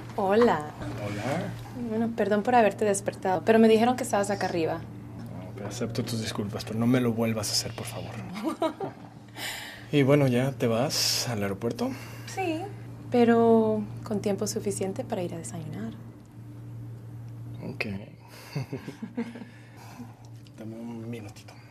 Hola. Hola. Bueno, perdón por haberte despertado, pero me dijeron que estabas acá arriba. Acepto tus disculpas, pero no me lo vuelvas a hacer, por favor. Y bueno, ¿ya te vas al aeropuerto? Sí. Pero con tiempo suficiente para ir a desayunar. Ok. Dame un minutito.